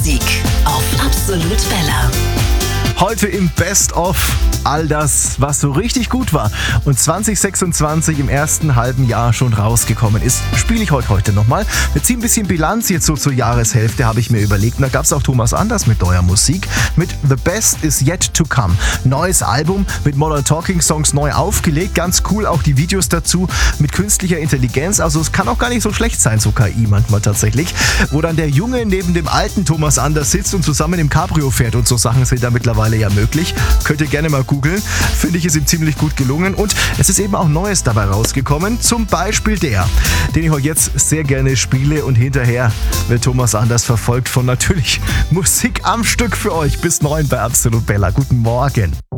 Musik auf Absolut Bella. Heute im Best of all das, was so richtig gut war und 2026 im ersten halben Jahr schon rausgekommen ist, spiele ich heute nochmal. Wir ziehen ein bisschen Bilanz jetzt so zur Jahreshälfte, habe ich mir überlegt. Und da gab es auch Thomas Anders mit neuer Musik, mit The Best Is Yet To Come. Neues Album mit Modern Talking Songs neu aufgelegt, ganz cool, auch die Videos dazu mit künstlicher Intelligenz. Also es kann auch gar nicht so schlecht sein, so KI manchmal tatsächlich. Wo dann der Junge neben dem alten Thomas Anders sitzt und zusammen im Cabrio fährt und so Sachen sind da mittlerweile ja möglich. Könnt ihr gerne mal googeln. Finde ich, ist ihm ziemlich gut gelungen. Und es ist eben auch Neues dabei rausgekommen. Zum Beispiel den ich euch jetzt sehr gerne spiele. Und hinterher wird Thomas Anders verfolgt von natürlich Musik am Stück für euch. Bis 9 bei Absolut Bella. Guten Morgen.